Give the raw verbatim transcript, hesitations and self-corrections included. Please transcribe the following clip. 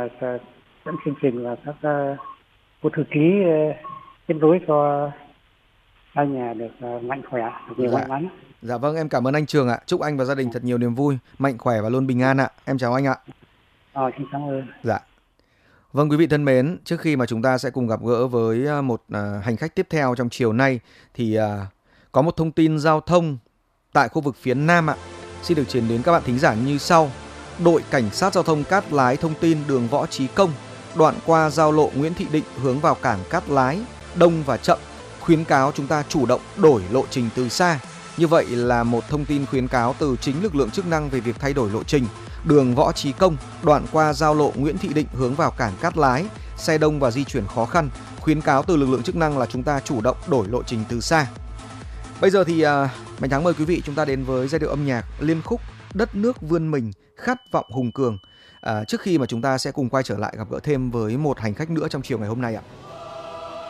uh, dẫn chương trình và các uh, cô thư ký uh, kết nối cho hai nhà được uh, mạnh khỏe, được nhiều may mắn. Dạ vâng, em cảm ơn anh Trường ạ. Chúc anh và gia đình thật nhiều niềm vui, mạnh khỏe và luôn bình an ạ. Em chào anh ạ. Ờ, xin cảm ơn. Dạ. Vâng, quý vị thân mến, trước khi mà chúng ta sẽ cùng gặp gỡ với một uh, hành khách tiếp theo trong chiều nay thì uh, có một thông tin giao thông tại khu vực phía Nam ạ. Xin được chuyển đến các bạn thính giả như sau. Đội Cảnh sát Giao thông Cát Lái thông tin đường Võ Trí Công, đoạn qua giao lộ Nguyễn Thị Định hướng vào cảng Cát Lái, đông và chậm, khuyến cáo chúng ta chủ động đổi lộ trình từ xa. Như vậy là một thông tin khuyến cáo từ chính lực lượng chức năng về việc thay đổi lộ trình. Đường Võ Trí Công, đoạn qua giao lộ Nguyễn Thị Định hướng vào cảng Cát Lái, xe đông và di chuyển khó khăn. Khuyến cáo từ lực lượng chức năng là chúng ta chủ động đổi lộ trình từ xa. Bây giờ thì à, Mạnh Thắng mời quý vị chúng ta đến với giai điệu âm nhạc liên khúc Đất nước vươn mình, khát vọng hùng cường. À, trước khi mà chúng ta sẽ cùng quay trở lại gặp gỡ thêm với một hành khách nữa trong chiều ngày hôm nay ạ.